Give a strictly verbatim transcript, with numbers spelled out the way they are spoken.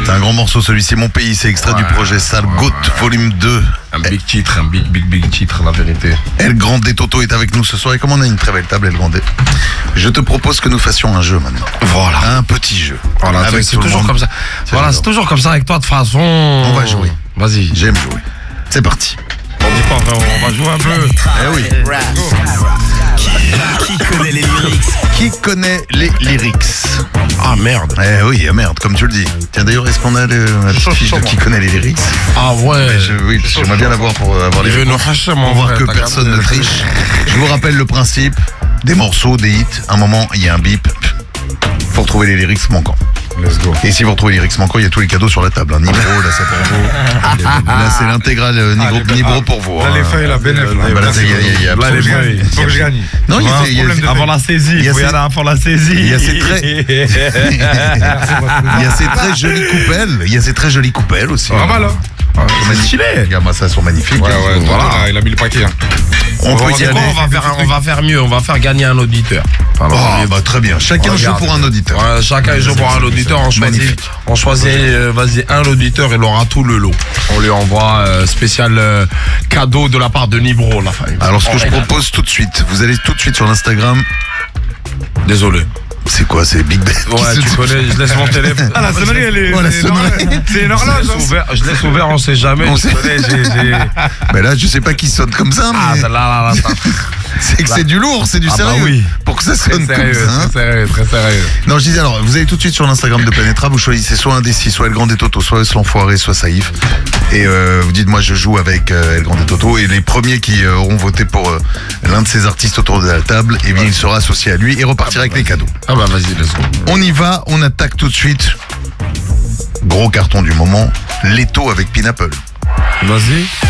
C'est un grand morceau celui-ci, Mon Pays, c'est extrait ouais, du projet Sale ouais, Goat ouais. Volume deux. Un big titre, un big big big titre, la vérité. El Grande Toto est avec nous ce soir et comme on a une très belle table, El Grande, je te propose que nous fassions un jeu maintenant. Voilà. Un petit jeu. Voilà, avec c'est toujours comme ça. C'est voilà, c'est toujours comme ça avec toi de toute façon. On va jouer. Vas-y. J'aime jouer. C'est parti. On dit pas, frérot, on va jouer un peu. Eh oui. Qui, qui connaît les lyrics? Qui connaît les lyrics? Ah merde. Eh oui, merde, comme tu le dis. Tiens d'ailleurs, est-ce qu'on a le, la petite fiche de qui connaît les lyrics? Ah ouais. Je, oui, j'aimerais bien l'avoir pour avoir les réponses. Pour voir que personne ne triche. Je vous rappelle le principe des morceaux, des hits. Un moment, il y a un bip. Faut retrouver les lyrics manquants. Let's go. Et si vous retrouvez les lyrics manquants, il y a tous les cadeaux sur la table. Hein. Nibro, là c'est pour vous. Là c'est l'intégrale euh, Nibro, ah, Nibro pour vous. Là hein. les feuilles, la bénéf. Là, là, il y a, là les feuilles. Faut que je gagne. Non, il y a, y a, y a avant la saisie. Il faut y aller avant la saisie. Il y a ces très, il y a ces très jolies coupelles. Il y a ces très jolies coupelles aussi. Pas mal, hein. C'est stylé. Regarde-moi ça, elles sont magnifiques. Ouais, ouais, voilà. Il a mis le paquet. Hein. On, on peut y aller. Quoi, on, va faire, on va faire mieux, on va faire gagner un auditeur. Alors, oh, bah très bien. Chacun joue pour un auditeur. Ouais, chacun joue pour un auditeur. On choisit, on choisit euh, vas-y, un auditeur, il aura tout le lot. On lui envoie euh, spécial euh, cadeau de la part de Nibro, la famille. Alors, ce que je propose tout de suite, vous allez tout de suite sur l'Instagram. Désolé. C'est quoi, c'est Big Ben? Ouais, tu connais, je laisse mon téléphone. Ah, la sonnerie, elle est. Oh, la sonnerie. C'est une horloge. Je laisse ouvert, on sait jamais. On sait. Connais, j'ai, j'ai... Mais là, je sais pas qui sonne comme ça, mais. Ah, là, là, là, là. C'est que là. C'est du lourd, c'est du ah sérieux. Bah oui. Pour que ça sonne très sérieux, comme ça. Hein. Très sérieux, très sérieux. Non, je disais, alors, vous allez tout de suite sur l'Instagram de Penetra, vous choisissez soit Indécis, soit El Grande Toto, soit l'Enfoiré, soit Saïf. Et euh, vous dites, moi, je joue avec euh, El Grande Toto. Et les premiers qui euh, auront voté pour euh, l'un de ces artistes autour de la table, eh bien, ouais. il sera associé à lui et repartira ah bah, avec les cadeaux. Ah bah, vas-y, let's go. On y va, on attaque tout de suite. Gros carton du moment, Leto avec Pinapple. Vas-y.